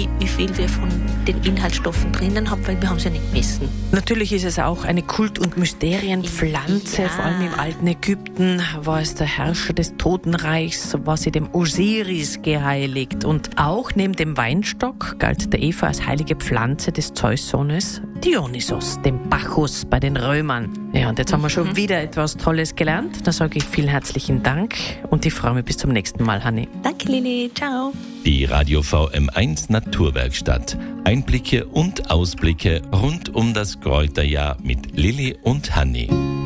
wie viel wir von den Inhaltsstoffen drinnen haben, weil wir haben es ja nicht gemessen. Natürlich ist es auch eine Kult- und Mysterienpflanze. Ja. Vor allem im alten Ägypten war es der Herrscher des Totenreichs, war sie dem Osiris geheiligt. Und auch neben dem Weinstock galt der Eva als heilige Pflanze des Zeus-Sohnes Dionysos, dem Bacchus bei den Römern. Ja, und jetzt haben wir schon wieder etwas Tolles gelernt. Da sage ich vielen herzlichen Dank und ich freue mich bis zum nächsten Mal, Hanni. Danke, Lili. Ciao. Die Radio VM1 Naturwerkstatt. Einblicke und Ausblicke rund um das Kräuterjahr mit Lili und Hanni.